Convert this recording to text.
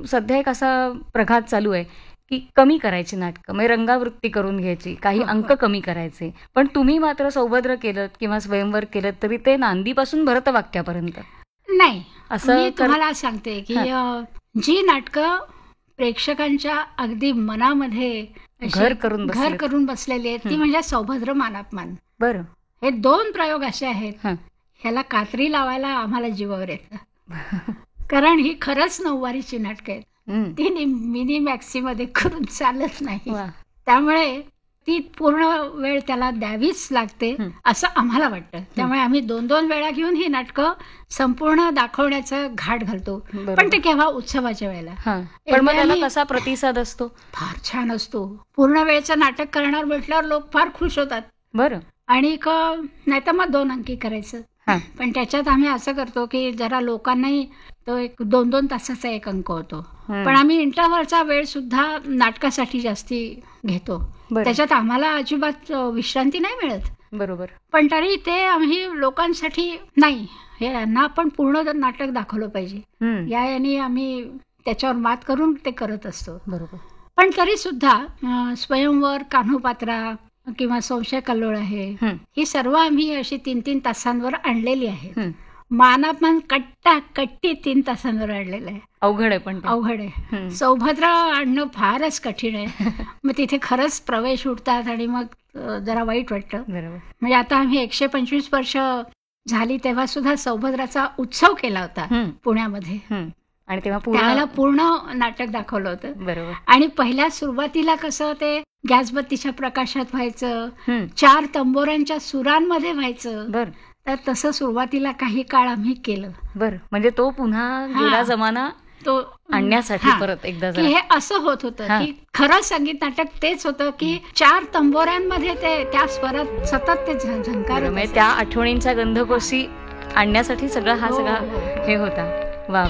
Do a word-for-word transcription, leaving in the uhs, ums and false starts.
सध्या एक असा प्रघात चालू आहे की कमी करायची नाटकं, म्हणजे रंगावृत्ती करून घ्यायची, काही अंक कमी करायचे. पण तुम्ही मात्र सौभद्र केलं किंवा स्वयंवर केलं तरी ते नांदीपासून भरतवाक्यापर्यंत नाही. असं मी तुम्हाला सांगते की जी नाटकं प्रेक्षकांच्या अगदी मनामध्ये घर करून घर करून बसलेली आहेत ती म्हणजे सौभद्र मानापमान. बरं, हे दोन प्रयोग असे आहेत ह्याला कात्री लावायला आम्हाला जीवावर येतं. कारण ही खरंच नऊवारीची नाटकं आहेत, ती मिनी मॅक्सी मध्ये करून चालत नाही. त्यामुळे ती पूर्ण वेळ त्याला द्यावीच लागते असं आम्हाला वाटतं. त्यामुळे आम्ही दोन दोन वेळा घेऊन ही नाटकं संपूर्ण दाखवण्याचं घाट घालतो. पण ते केव्हा उत्सवाच्या वेळेला. पण मग त्याला कसा प्रतिसाद असतो? फार छान असतो. पूर्ण वेळचं नाटक करणार म्हटल्यावर लोक फार खुश होतात. बरं. आणि नाही तर मग दोन अंकी करायचं. पण त्याच्यात आम्ही असं करतो की जरा लोकांनाही तो एक दोन दोन तासाचा एक अंक होतो. पण आम्ही इंटरव्हलचा वेळ सुद्धा नाटकासाठी जास्ती घेतो. त्याच्यात आम्हाला अजिबात विश्रांती नाही मिळत. बरोबर. पण तरी ते आम्ही लोकांसाठी नाही, हे यांना आपण पूर्ण नाटक दाखवलं पाहिजे या याने आम्ही त्याच्यावर मात करून ते करत असतो. बरोबर. पण तरी सुद्धा स्वयंवर, कान्होपात्रा किंवा संशय कल्लोळ आहे, ही सर्व आम्ही अशी तीन तीन तासांवर आणलेली आहे. मानापमान कट्टा कट्टी तीन तासांवर आणलेलं आहे. अवघड आहे. पण अवघड आहे. सौभद्र आणणं फारच कठीण आहे. मग तिथे खरंच प्रवेश उठतात आणि मग जरा वाईट वाटतं. म्हणजे आता आम्ही एकशे पंचवीस वर्ष झाली तेव्हा सुद्धा सौभद्राचा उत्सव केला होता पुण्यामध्ये आणि तेव्हा त्याला पूर्ण नाटक दाखवलं होतं. बरोबर. आणि पहिल्या सुरुवातीला कसं ते गॅसबत्तीच्या प्रकाशात व्हायचं, चार तंबोऱ्यांच्या सुरांमध्ये व्हायचं. बरं. तर तसं सुरुवातीला काही काळ आम्ही केलं. बरं. म्हणजे तो पुन्हा गेला जमाना तो आणण्यासाठी परत एकदा हे असं होत होतं की खरं संगीत नाटक तेच होतं की चार तंबोऱ्यांमध्ये ते त्या स्वरात सतत ते झंकार, त्या आठवणींच्या गंधकोशी आणण्यासाठी सगळा हा सगळा हे होता.